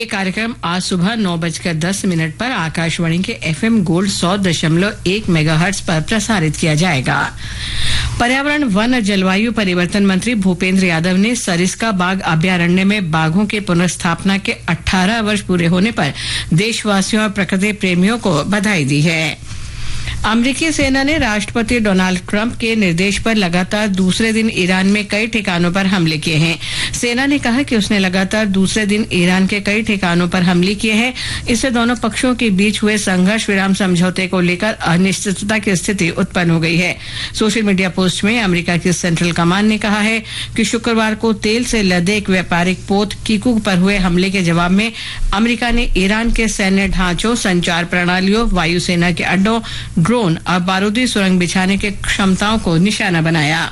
ये कार्यक्रम आज सुबह 9:10 पर आकाशवाणी के FM गोल्ड 100.1 मेगाहर्ट्ज पर प्रसारित किया जाएगा। पर्यावरण, वन और जलवायु परिवर्तन मंत्री भूपेंद्र यादव ने सरिस्का बाघ अभयारण्य में बाघों की पुनर्स्थापना के 18 वर्ष पूरे होने पर देशवासियों और प्रकृति प्रेमियों को बधाई दी है। अमेरिकी सेना ने राष्ट्रपति डोनाल्ड ट्रंप के निर्देश पर लगातार दूसरे दिन ईरान में कई ठिकानों पर हमले किए हैं। सेना ने कहा कि उसने लगातार दूसरे दिन ईरान के कई ठिकानों पर हमले किए हैं। इससे दोनों पक्षों के बीच हुए संघर्ष विराम समझौते को लेकर अनिश्चितता की स्थिति उत्पन्न हो गई है। सोशल मीडिया पोस्ट में अमेरिका की सेंट्रल कमांड ने कहा है कि शुक्रवार को तेल से लदे एक व्यापारिक पोत किकुक पर हुए हमले के जवाब में अमेरिका ने ईरान के सैन्य ढांचों, संचार प्रणालियों, वायुसेना के अड्डों, ड्रोन और बारूदी सुरंग बिछाने की क्षमताओं को निशाना बनाया।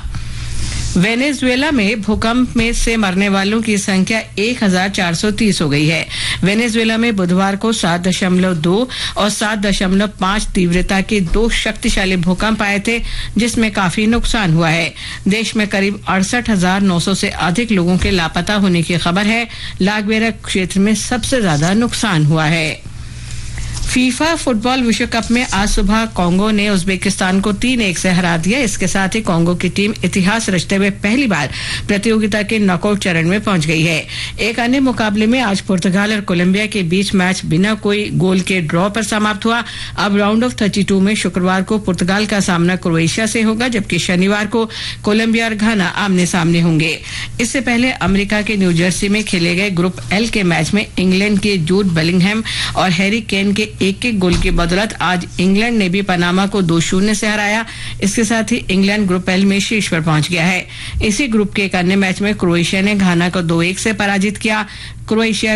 वेनेजुएला में भूकंप में से मरने वालों की संख्या 1430 हो गई है। वेनेजुएला में बुधवार को 7.2 और 7.5 तीव्रता के 2 शक्तिशाली भूकंप आए थे, जिसमें काफी नुकसान हुआ है। देश में करीब 68,900 से अधिक लोगों के लापता होने की खबर है। लागवेरा क्षेत्र में सबसे ज्यादा नुकसान हुआ है। फीफा फुटबॉल विश्व कप में आज सुबह कांगो ने उज्बेकिस्तान को 3-1 से हरा दिया। इसके साथ ही कांगो की टीम इतिहास रचते हुए पहली बार प्रतियोगिता के नॉकआउट चरण में पहुंच गई है। एक अन्य मुकाबले में आज पुर्तगाल और कोलंबिया के बीच मैच बिना कोई गोल के ड्रॉ पर समाप्त हुआ। अब राउंड ऑफ 32 में शुक्रवार को पुर्तगाल का सामना क्रोएशिया से होगा, जबकि शनिवार को कोलंबिया और घाना आमने सामने होंगे। इससे पहले अमेरिका के न्यू जर्सी में खेले गए ग्रुप एल के मैच में इंग्लैंड के जूड बेलिंगहैम और हैरी केन के एक गोल की बदौलत आज इंग्लैंड ने भी पनामा को 2-0 से हराया। इसके साथ ही इंग्लैंड ग्रुप एल में शीर्ष पर पहुंच गया है। इसी ग्रुप के एक अन्य मैच में क्रोएशिया ने घाना को 2-1 से पराजित किया। क्रोएशिया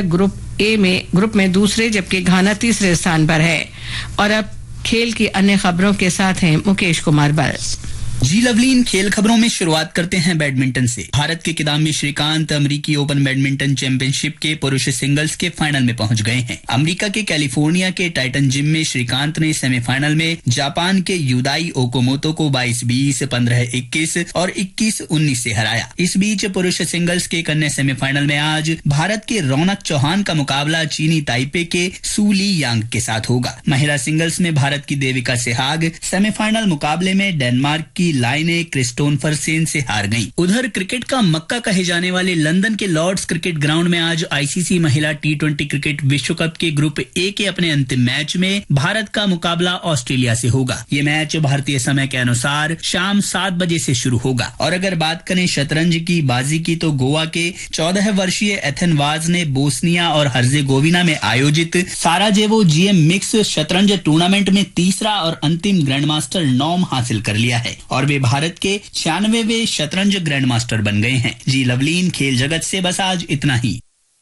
ग्रुप में दूसरे, जबकि घाना तीसरे स्थान पर है। और अब खेल की अन्य खबरों के साथ हैं मुकेश कुमार बर। जी लवलीन, खेल खबरों में शुरुआत करते हैं बैडमिंटन से। भारत के किदाम्बी श्रीकांत अमेरिकी ओपन बैडमिंटन चैंपियनशिप के पुरुष सिंगल्स के फाइनल में पहुंच गए हैं। अमेरिका के कैलिफोर्निया के टाइटन जिम में श्रीकांत ने सेमीफाइनल में जापान के युदाई ओकोमोतो को 22-20, 15-21 और 21-19 से हराया। इस बीच पुरुष सिंगल्स के एक अन्य सेमीफाइनल में आज भारत के रौनक चौहान का मुकाबला चीनी ताइपे के सू ली यांग के साथ होगा। महिला सिंगल्स में भारत की देविका सेहवाग सेमीफाइनल मुकाबले में डेनमार्क की लाइने क्रिस्टोफरसेन से हार गईं। उधर क्रिकेट का मक्का कहे जाने वाले लंदन के लॉर्ड्स क्रिकेट ग्राउंड में आज आईसीसी महिला T20 क्रिकेट विश्व कप के ग्रुप ए के अपने अंतिम मैच में भारत का मुकाबला ऑस्ट्रेलिया से होगा। ये मैच भारतीय समय के अनुसार शाम 7 बजे से शुरू होगा। और अगर बात करें शतरंज की बाजी की, तो गोवा के 14 वर्षीय एथन वाज ने बोस्निया और हर्जेगोविना में आयोजित साराजेवो GM मिक्स शतरंज टूर्नामेंट में तीसरा और अंतिम ग्रैंडमास्टर नॉम हासिल कर लिया है और वे भारत के 96वें शतरंज ग्रैंडमास्टर बन गए हैं। जी लवलीन, खेल जगत से बस आज इतना ही।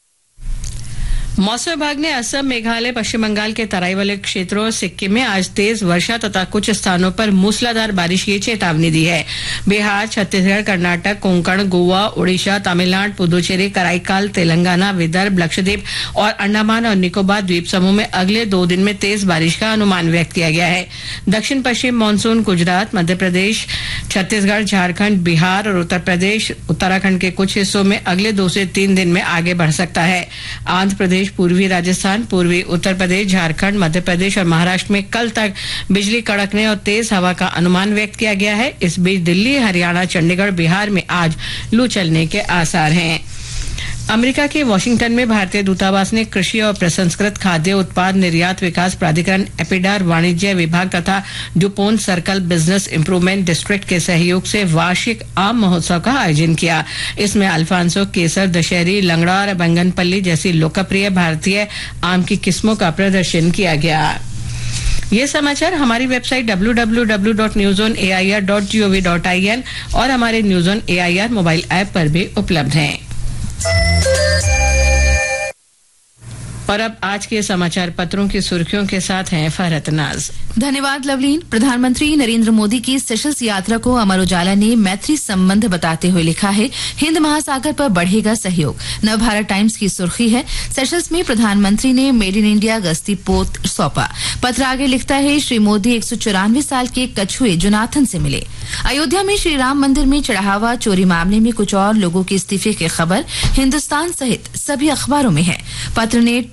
मौसम विभाग ने असम, मेघालय, पश्चिम बंगाल के तराई वाले क्षेत्रों और सिक्किम में आज तेज वर्षा तथा कुछ स्थानों पर मूसलाधार बारिश की चेतावनी दी है। बिहार, छत्तीसगढ़, कर्नाटक, कोंकण, गोवा, उड़ीसा, तमिलनाडु, पुदुचेरी, कराईकाल, तेलंगाना, विदर्भ, लक्षद्वीप और अंडमान और निकोबार द्वीप समूह में अगले 2 दिन में तेज बारिश का अनुमान व्यक्त किया गया है। दक्षिण पश्चिम मानसून गुजरात, मध्य प्रदेश, छत्तीसगढ़, झारखंड, बिहार और उत्तर प्रदेश, उत्तराखंड के कुछ हिस्सों में अगले 2 से 3 दिन में आगे बढ़ सकता है। आंध्र प्रदेश, पूर्वी राजस्थान, पूर्वी उत्तर प्रदेश, झारखंड, मध्य प्रदेश और महाराष्ट्र में कल तक बिजली कड़कने और तेज हवा का अनुमान व्यक्त किया गया है। इस बीच दिल्ली, हरियाणा, चंडीगढ़, बिहार में आज लू चलने के आसार हैं। अमेरिका के वाशिंगटन में भारतीय दूतावास ने कृषि और प्रसंस्कृत खाद्य उत्पाद निर्यात विकास प्राधिकरण, एपिडार वाणिज्य विभाग तथा ड्यूपोन्ट सर्कल बिजनेस इंप्रूवमेंट डिस्ट्रिक्ट के सहयोग से वार्षिक आम महोत्सव का आयोजन किया। इसमें अल्फांसो, केसर, दशहरी, लंगड़ा और बैंगनपल्ली जैसी लोकप्रिय भारतीय आम की किस्मों का प्रदर्शन किया गया। ये समाचार हमारी वेबसाइट www.newzoneair.gov.in और हमारे news on AIR mobile app पर भी उपलब्ध हैं। और अब आज के समाचार पत्रों की सुर्खियों के साथ हैं फरहत नाज। धन्यवाद लवलीन। प्रधानमंत्री नरेंद्र मोदी की सेशल्स यात्रा को अमर उजाला ने मैत्री संबंध बताते हुए लिखा है, हिंद महासागर पर बढ़ेगा सहयोग। नवभारत टाइम्स की सुर्खी है, सेशल्स में प्रधानमंत्री ने मेड इन इंडिया गश्ती पोत सौंपा। पत्र आगे लिखता है, श्री मोदी 194 साल के कछुए जोनाथन से मिले। अयोध्या में श्री राम मंदिर में चढ़ावा चोरी मामले में कुछ और लोगों के इस्तीफे की खबर हिंदुस्तान सहित सभी अखबारों में है। पत्र ने